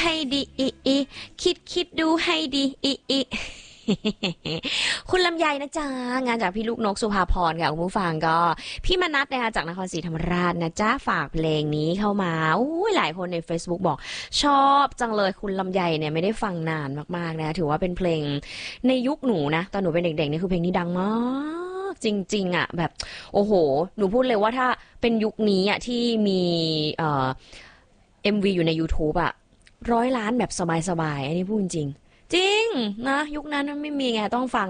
ให้ดีคิดดูให้ดีคุณลำไยนะจ๊ะงานจากพี่ลูกนกสุภาพรค่ะคุณผู้ฟังก็พี่มนัสนะคะจากนครศรีธรรมราชนะจ๊ะฝากเพลงนี้เข้ามาหลายคนใน Facebook บอกชอบจังเลยคุณลำไยเนี่ยไม่ได้ฟังนานมากๆนะถือว่าเป็นเพลงในยุคหนูนะตอนหนูเป็นเด็กๆนี่คือเพลงนี้ดังมากจริงๆอ่ะแบบโอ้โหหนูพูดเลยว่าถ้าเป็นยุคนี้อ่ะที่มีMV อยู่ใน YouTube อ่ะ100 ล้านแบบสบายๆอันนี้พูดจริงจริงนะยุคนั้นไม่มีไงต้องฟัง